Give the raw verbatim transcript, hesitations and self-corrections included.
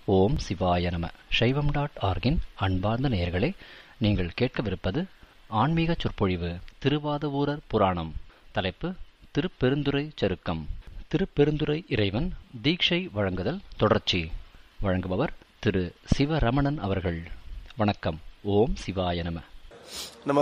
ஓம் சிவாய நம. சைவம் டாட் ஆர்கின் அன்பார்ந்த நேயர்களே, நீங்கள் கேட்கவிருப்பது ஆன்மீக சொற்பொழிவு. திருவாதவூரர் புராணம். தலைப்பு திருப்பெருந்துறை சருக்கம். திருப்பெருந்துறை இறைவன் தீட்சை வழங்குதல் தொடர்ச்சி. வழங்குபவர் திரு சிவரமணன் அவர்கள். வணக்கம். ஓம் சிவாய நம. நம